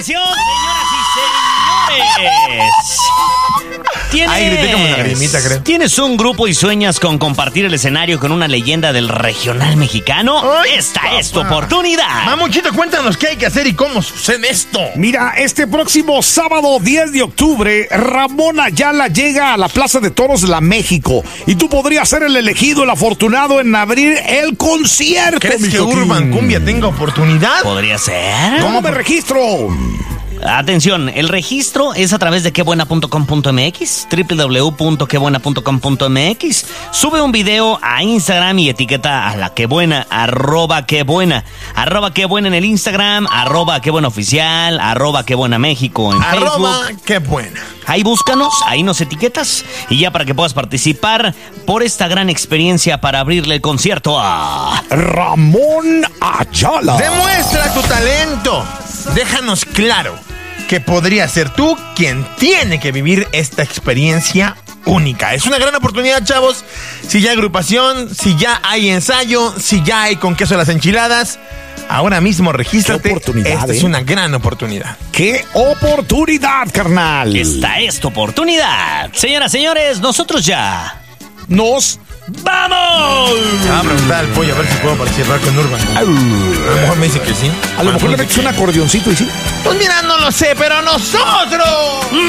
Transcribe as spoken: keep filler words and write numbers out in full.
atención, señoras y señores. ¿Tienes, Ay, grité como una lagrimita, creo. ¿Tienes un grupo y sueñas con compartir el escenario con una leyenda del regional mexicano? Ay, Esta papá. es tu oportunidad. Mamuchito, cuéntanos qué hay que hacer y cómo sucede esto. Mira, este próximo sábado diez de octubre, Ramón Ayala llega a la Plaza de Toros de la México. Y tú podrías ser el elegido, el afortunado en abrir el concierto. ¿Crees mi que Toquín? Urban Cumbia tenga oportunidad? ¿Podría ser? ¿Cómo me registro? Atención, el registro es a través de quebuena punto com punto m x, doble u doble u doble u punto quebuena punto com punto m x. Sube un video a Instagram y etiqueta a la Quebuena, arroba Quebuena, arroba Quebuena en el Instagram, arroba Quebuena oficial, arroba Quebuena México en Arroba, Facebook. qué buena. Ahí búscanos, ahí nos etiquetas y ya para que puedas participar por esta gran experiencia para abrirle el concierto a... Ramón Ayala. Demuestra tu talento. Déjanos claro que podría ser tú quien tiene que vivir esta experiencia única. Es una gran oportunidad, chavos. Si ya hay agrupación, si ya hay ensayo, si ya hay con queso las enchiladas, ahora mismo regístrate. Qué oportunidad, Esta ¿eh? es una gran oportunidad. ¡Qué oportunidad, carnal! Esta es tu oportunidad. Señoras, señores, nosotros ya... Nos... ¡Vamos! Le voy a preguntar al pollo a ver si puedo participar con Urban. A lo mejor me dice que sí. A lo mejor le metes un acordeoncito y sí. Pues mira, no lo sé, pero nosotros...